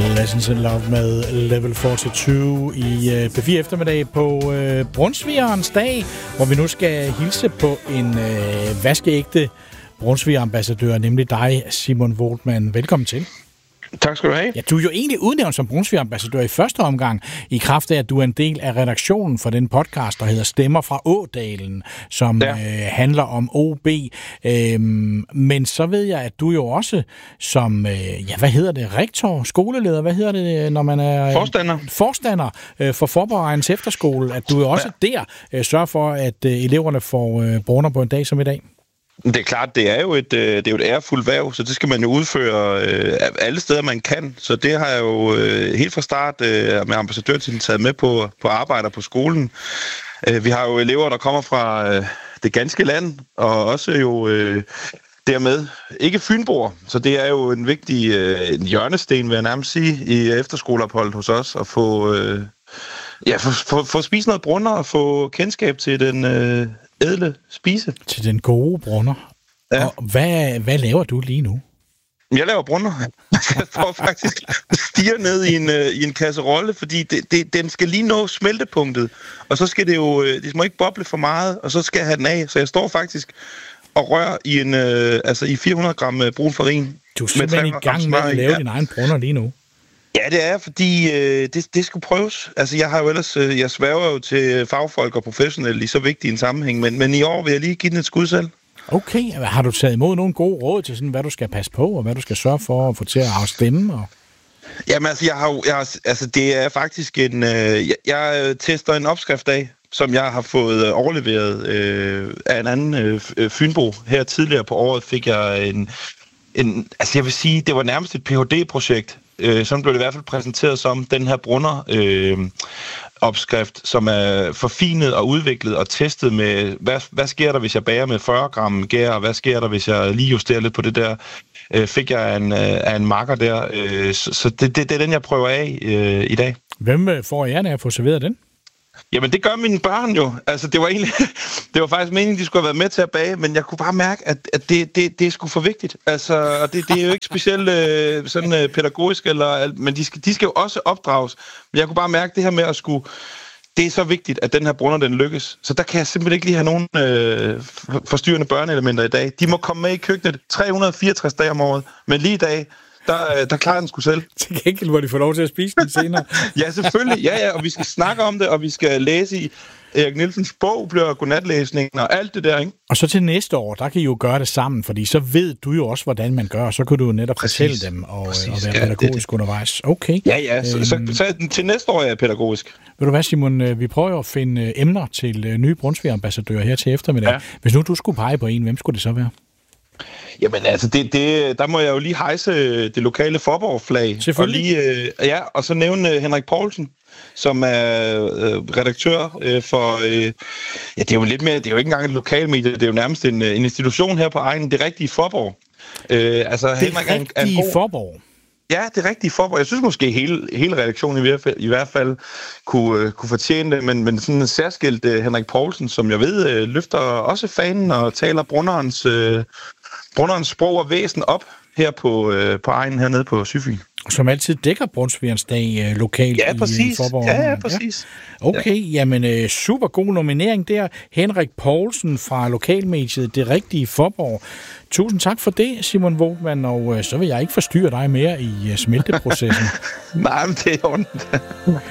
Lessons in Love med Level 42 i P4 eftermiddag på Brunsvigerens dag, hvor vi nu skal hilse på en vaskeægte Brunsviger-ambassadør, nemlig dig, Simon Voltmann. Velkommen til. Tak skal du have. Ja, du er jo egentlig udnævnt som Brunsviger-ambassadør i første omgang, i kraft af, at du er en del af redaktionen for den podcast, der hedder Stemmer fra Ådalen, som handler om OB. Men så ved jeg, at du jo også som, hvad hedder det, rektor, skoleleder, hvad hedder det, når man er... Forstander for Forberedelsens Efterskole, at du jo også der sørger for, at eleverne får brunner på en dag som i dag. Det er klart, det er jo et ærefuldt hverv, så det skal man jo udføre alle steder, man kan. Så det har jeg jo helt fra start med ambassadørtitlen taget med på arbejde på skolen. Vi har jo elever, der kommer fra det ganske land, og også jo dermed ikke fynboer. Så det er jo en vigtig hjørnesten, vil jeg nærmest sige, i efterskoleopholdet hos os, at få spist noget brunner og få kendskab til den ædle spise. Til den gode brunner. Ja. Og hvad laver du lige nu? Jeg laver brunner. Jeg får faktisk stige ned i en kasserolle, fordi den skal lige nå smeltepunktet. Og så skal det må ikke boble for meget, og så skal jeg have den af. Så jeg står faktisk og rører i 400 gram brun farin. Du er simpelthen i gang med at lave din egen brunner lige nu. Ja, det er, fordi det skulle prøves. Altså, jeg sværger jo til fagfolk og professionelle i så vigtig en sammenhæng, men i år vil jeg lige give den et skud selv. Okay, har du taget imod nogle gode råd til sådan, hvad du skal passe på, og hvad du skal sørge for at få til at afstemme? Og... Jamen, altså, det er faktisk jeg tester en opskrift af, som jeg har fået overleveret af en anden fynbo. Her tidligere på året fik jeg altså jeg vil sige, det var nærmest et Ph.D.-projekt. Sådan blev det i hvert fald præsenteret som den her brunner opskrift, som er forfinet og udviklet og testet med, hvad sker der, hvis jeg bager med 40 gram gær, og hvad sker der, hvis jeg lige justerer lidt på det der, fik jeg af en makker der. Så det er den, jeg prøver af i dag. Hvem får æren af at få serveret den? Jamen, det gør mine børn jo. Altså, det var faktisk meningen, de skulle have været med til at bage, men jeg kunne bare mærke, at det er sgu for vigtigt. Altså, det er jo ikke specielt pædagogisk, men de skal jo også opdrages. Men jeg kunne bare mærke det her med det er så vigtigt, at den her brunner, den lykkes. Så der kan jeg simpelthen ikke lige have nogen forstyrrende børneelementer i dag. De må komme med i køkkenet 364 dage om året, men lige i dag, der klarer den sgu selv. Til gengæld må de få lov til at spise den senere. Ja, selvfølgelig. Ja, og vi skal snakke om det, og vi skal læse i Erik Nielsens bog, bliver godnatlæsningen og alt det der, ikke? Og så til næste år, der kan I jo gøre det sammen, fordi så ved du jo også, hvordan man gør, og så kan du jo netop fortælle dem og være pædagogisk undervejs. Okay. Ja, så til næste år er jeg pædagogisk. Ved du hvad, Simon? Vi prøver at finde emner til nye Brunsviger-ambassadører her til eftermiddag. Ja. Hvis nu du skulle pege på en, hvem skulle det så være? Jamen altså, der må jeg jo lige hejse det lokale Forborg-flag. Selvfølgelig. Og så nævne Henrik Poulsen, som er redaktør for... det er jo lidt mere... Det er jo ikke engang et lokalmedie, det er jo nærmest en institution her på egnen. Det rigtige Forborg. Forborg? Ja, det rigtige Forborg. Jeg synes måske hele redaktionen i hvert fald kunne fortjene det, men sådan en særskilt Henrik Poulsen, som jeg ved, løfter også fanen og taler brunnerens sprog og væsen op her på egnen hernede på Syfyn. Som altid dækker Brunsvigerens dag lokalt i Forborg. Ja, præcis. Ja. Okay, jamen super god nominering der. Henrik Poulsen fra lokalmediet Det Rigtige Forborg. Tusind tak for det, Simon Voltmann, og så vil jeg ikke forstyrre dig mere i smelteprocessen. Nej, men det er ordentligt.